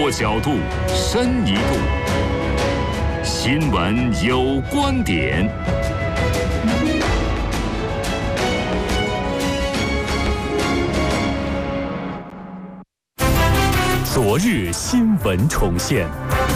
多角度，深一度。新闻有观点。昨日新闻重现。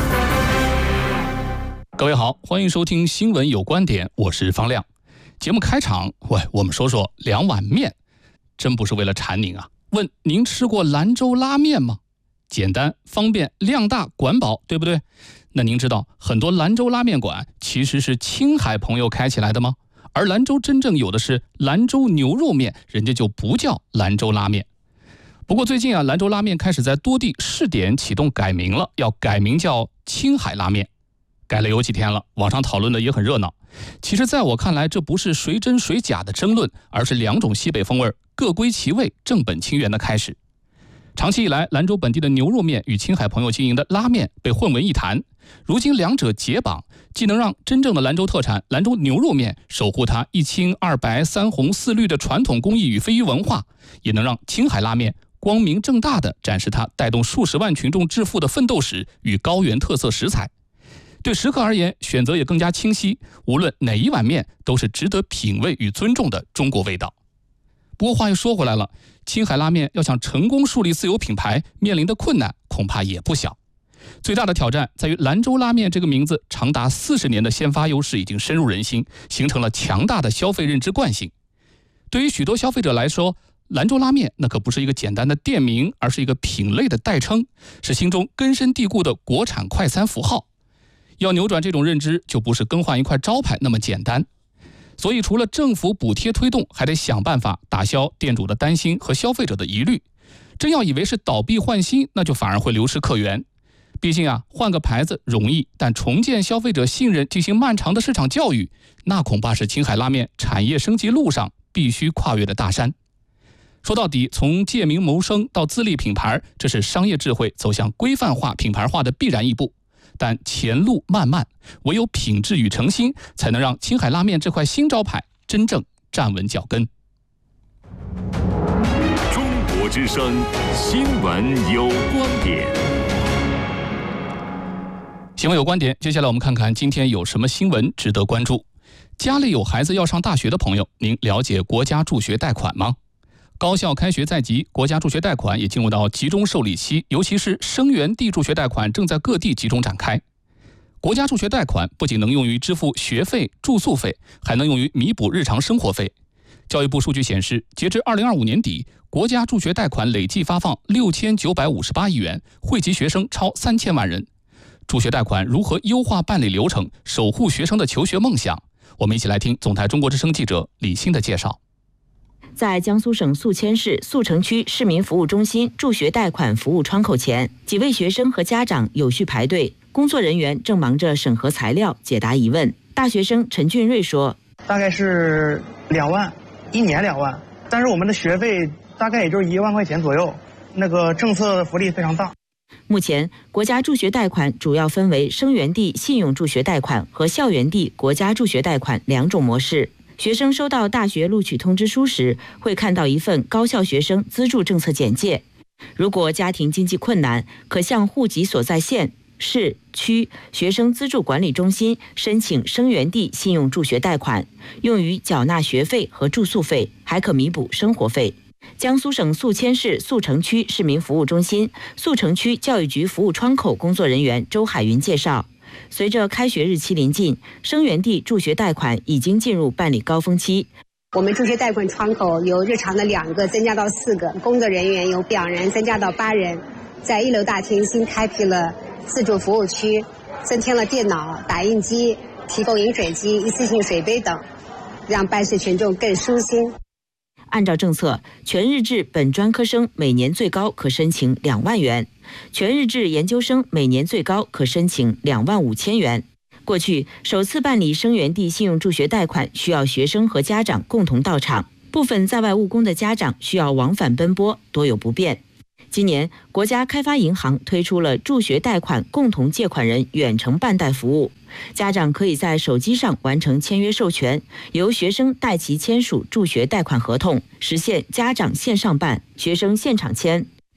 各位好，欢迎收听新闻有观点，我是方亮。节目开场，我们说说2碗面，真不是为了馋您啊。问您吃过兰州拉面吗？简单、方便、量大、管饱，对不对？那您知道很多兰州拉面馆其实是青海朋友开起来的吗？而兰州真正有的是兰州牛肉面，人家就不叫兰州拉面。不过最近兰州拉面开始在多地试点启动改名了，要改名叫青海拉面。改了有几天了，网上讨论的也很热闹。其实在我看来，这不是谁真谁假的争论，而是2种西北风味各归其位、正本清源的开始。长期以来，兰州本地的牛肉面与青海朋友经营的拉面被混为一谈，如今2者解绑，既能让真正的兰州特产兰州牛肉面守护它1青2白3红4绿的传统工艺与非遗文化，也能让青海拉面光明正大地展示它带动数十万群众致富的奋斗史与高原特色食材。对食客而言，选择也更加清晰，无论哪一碗面都是值得品味与尊重的中国味道。不过话又说回来了，青海拉面要想成功树立自有品牌，面临的困难恐怕也不小。最大的挑战在于兰州拉面这个名字长达40年的先发优势已经深入人心，形成了强大的消费认知惯性。对于许多消费者来说，兰州拉面那可不是一个简单的店名，而是一个品类的代称，是心中根深蒂固的国产快餐符号。要扭转这种认知，就不是更换一块招牌那么简单。所以除了政府补贴推动，还得想办法打消店主的担心和消费者的疑虑。真要以为是倒闭换新，那就反而会流失客源。毕竟换个牌子容易，但重建消费者信任，进行漫长的市场教育，那恐怕是青海拉面产业升级路上必须跨越的大山。说到底，从借名谋生到自立品牌，这是商业智慧走向规范化、品牌化的必然一步。但前路漫漫，唯有品质与诚心，才能让青海拉面这块新招牌真正站稳脚跟。 中国之声，新闻有观点。 新闻有观点，接下来我们看看今天有什么新闻值得关注。家里有孩子要上大学的朋友，您了解国家助学贷款吗？高校开学在即，国家助学贷款也进入到集中受理期，尤其是生源地助学贷款正在各地集中展开。国家助学贷款不仅能用于支付学费、住宿费，还能用于弥补日常生活费。教育部数据显示，截至2025年底，国家助学贷款累计发放6958亿元，惠及学生超3000万人。助学贷款如何优化办理流程，守护学生的求学梦想？我们一起来听总台中国之声记者李欣的介绍。 在江苏省宿迁市宿城区市民服务中心助学贷款服务窗口前，几位学生和家长有序排队，工作人员正忙着审核材料、解答疑问。大学生陈俊瑞说：“ 大概是2万，1年2万，但是我们的学费大概也就是1万块钱左右，那个政策福利非常大。” 目前，国家助学贷款主要分为生源地信用助学贷款和校园地国家助学贷款2种模式。学生收到大学录取通知书时，会看到一份高校学生资助政策简介。如果家庭经济困难，可向户籍所在县、市、区学生资助管理中心申请生源地信用助学贷款，用于缴纳学费和住宿费，还可弥补生活费。江苏省宿迁市宿城区市民服务中心宿城区教育局服务窗口工作人员周海云介绍，随着开学日期临近，生源地助学贷款已经进入办理高峰期。 我们助学贷款窗口由日常的2个增加到4个，工作人员由2人增加到8人。在1楼大厅新开辟了自助服务区，增添了电脑、打印机，提供饮水机、一次性水杯等，让办事群众更舒心。 按照政策，全日制本专科生每年最高可申请2万元，全日制研究生每年最高可申请2万5千元。过去首次办理生源地信用助学贷款需要学生和家长共同到场，部分在外务工的家长需要往返奔波，多有不便。今年，国家开发银行推出了助学贷款共同借款人远程办贷服务，家长可以在手机上完成签约授权，由学生代其签署助学贷款合同，实现家长线上办，学生现场签。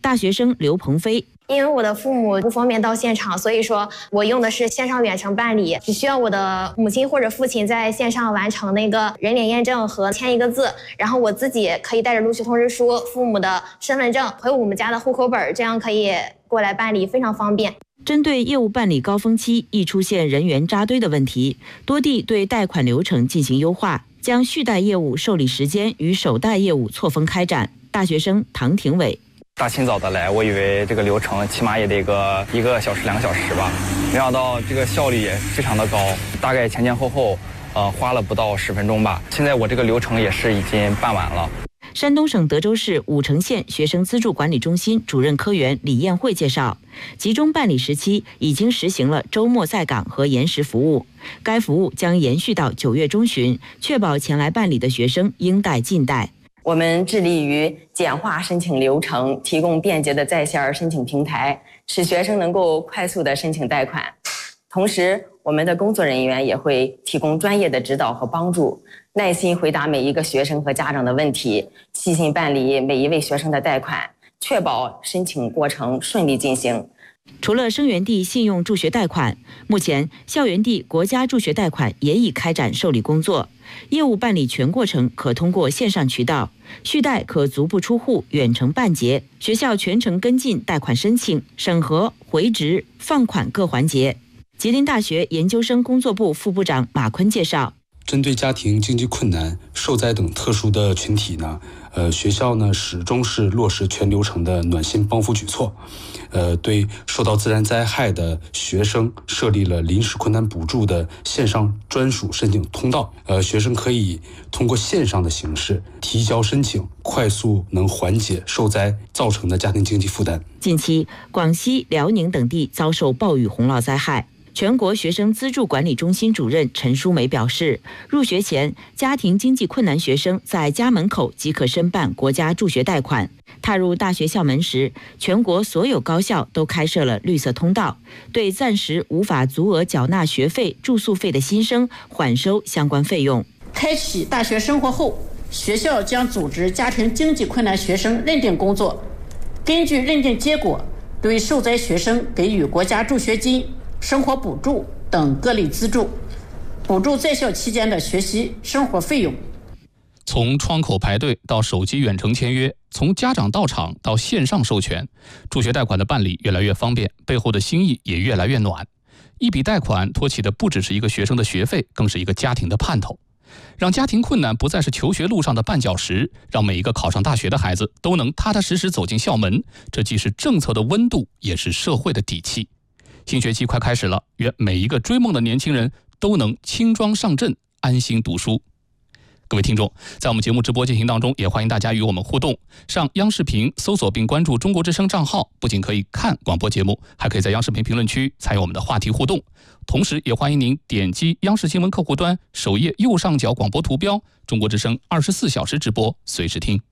大学生刘鹏飞。 因为我的父母不方便到现场，所以说我用的是线上远程办理，只需要我的母亲或者父亲在线上完成那个人脸验证和签一个字，然后我自己可以带着录取通知书、父母的身份证和我们家的户口本，这样可以过来办理，非常方便。 针对业务办理高峰期易出现人员扎堆的问题，多地对贷款流程进行优化，将续贷业务受理时间与首贷业务错峰开展。大学生唐廷伟。 大清早的来，我以为这个流程起码也得1个小时2个小时吧，没想到这个效率也非常的高，大概前后花了不到10分钟吧。现在我这个流程也是已经办完了。 山东省德州市武城县学生资助管理中心主任科员李艳慧介绍，集中办理时期已经实行了周末在岗和延时服务，该服务将延续到9月中旬，确保前来办理的学生应贷尽贷。 我们致力于简化申请流程，提供便捷的在线申请平台，使学生能够快速的申请贷款。同时，我们的工作人员也会提供专业的指导和帮助，耐心回答每一个学生和家长的问题，细心办理每一位学生的贷款，确保申请过程顺利进行。 除了生源地信用助学贷款，目前校园地国家助学贷款也已开展受理工作，业务办理全过程可通过线上渠道，续贷可足不出户远程办结，学校全程跟进贷款申请、审核、回执、放款各环节。吉林大学研究生工作部副部长马坤介绍， 针对家庭经济困难、受灾等特殊的群体呢，学校呢始终是落实全流程的暖心帮扶举措，对受到自然灾害的学生设立了临时困难补助的线上专属申请通道，学生可以通过线上的形式提交申请，快速能缓解受灾造成的家庭经济负担。 近期，广西、辽宁等地遭受暴雨洪涝灾害。全国学生资助管理中心主任陈淑梅表示，入学前家庭经济困难学生在家门口即可申办国家助学贷款，踏入大学校门时，全国所有高校都开设了绿色通道，对暂时无法足额缴纳学费、住宿费的新生缓收相关费用。 开启大学生活后，学校将组织家庭经济困难学生认定工作，根据认定结果，对受灾学生给予国家助学金、生活补助等各类资助，补助在校期间的学习生活费用。 从窗口排队到手机远程签约，从家长到场到线上授权，助学贷款的办理越来越方便，背后的心意也越来越暖。一笔贷款托起的不只是一个学生的学费，更是一个家庭的盼头，让家庭困难不再是求学路上的绊脚石，让每一个考上大学的孩子都能踏踏实实走进校门，这既是政策的温度，也是社会的底气。新学期快开始了，愿每一个追梦的年轻人都能轻装上阵，安心读书。各位听众，在我们节目直播进行当中，也欢迎大家与我们互动。上央视频搜索并关注中国之声账号，不仅可以看广播节目，还可以在央视频评论区参与我们的话题互动。同时也欢迎您点击央视新闻客户端首页右上角广播图标，中国之声24小时直播，随时听。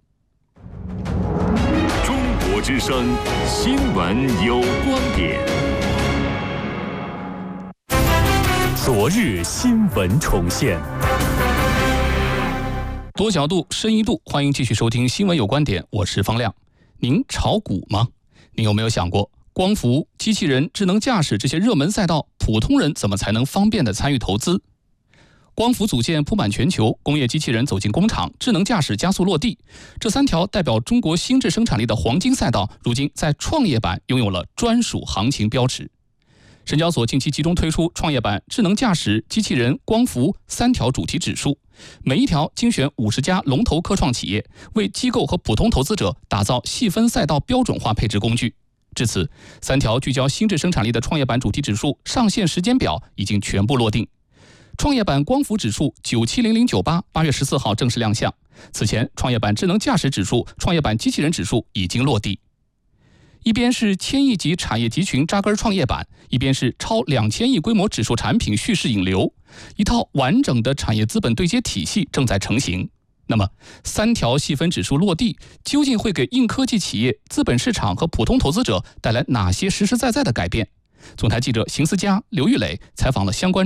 中国之声新闻有观点。昨日新闻重现， 多角度、深一度，欢迎继续收听《新闻有观点》，我是方亮。您炒股吗？您有没有想过，光伏、机器人、智能驾驶这些热门赛道，普通人怎么才能方便地参与投资？光伏组件铺满全球，工业机器人走进工厂，智能驾驶加速落地，这3条代表中国新质生产力的黄金赛道，如今在创业板拥有了专属行情标识。深交所近期集中推出创业板、智能驾驶、机器人、光伏3条主题指数，每一条精选50家龙头科创企业，为机构和普通投资者打造细分赛道标准化配置工具。至此，3条聚焦新质生产力的创业板主题指数上线时间表已经全部落定。创业板光伏指数970098 8月14号正式亮相。此前，创业板智能驾驶指数、创业板机器人指数已经落地。一边是1000亿级产业集群扎根创业板，一边是超2000亿规模指数产品蓄势引流，一套完整的产业资本对接体系正在成型。那么3条细分指数落地，究竟会给硬科技企业、资本市场和普通投资者带来哪些实实在在的改变？总台记者邢思佳、刘玉磊采访了相关